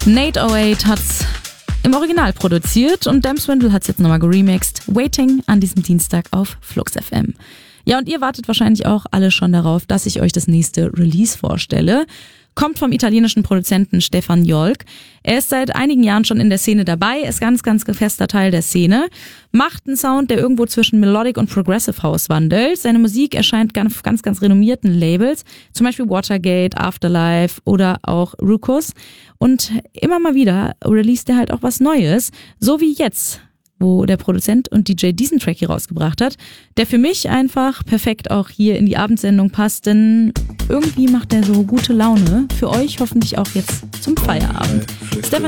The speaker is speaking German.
Nate 08 hat's im Original produziert und Dam Swindle hat's jetzt nochmal geremixed. Waiting an diesem Dienstag auf Flux FM. Ja, und ihr wartet wahrscheinlich auch alle schon darauf, dass ich euch das nächste Release vorstelle. Kommt vom italienischen Produzenten Stefan Jolk. Er ist seit einigen Jahren schon in der Szene dabei, ist ganz fester Teil der Szene, macht einen Sound, der irgendwo zwischen Melodic und Progressive House wandelt. Seine Musik erscheint ganz renommierten Labels, zum Beispiel Watergate, Afterlife oder auch Rukus. Und immer mal wieder released er halt auch was Neues, so wie jetzt, wo der Produzent und DJ diesen Track hier rausgebracht hat, der für mich einfach perfekt auch hier in die Abendsendung passt, denn irgendwie macht er so gute Laune. Für euch hoffentlich auch jetzt zum Feierabend. Stefan